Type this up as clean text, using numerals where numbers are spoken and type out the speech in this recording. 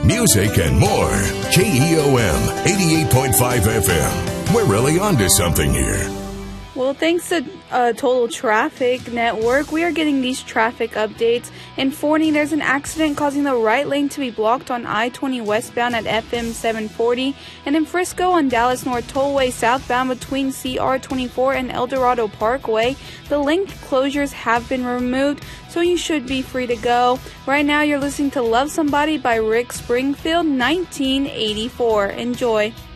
music, and more. KEOM 88.5 FM. We're really onto something here. Well, thanks to Total Traffic Network, we are getting these traffic updates. In Forney, there's an accident causing the right lane to be blocked on I-20 westbound at FM 740. And in Frisco on Dallas North Tollway southbound between CR24 and El Dorado Parkway, the lane closures have been removed, so you should be free to go. Right now, you're listening to Love Somebody by Rick Springfield, 1984. Enjoy.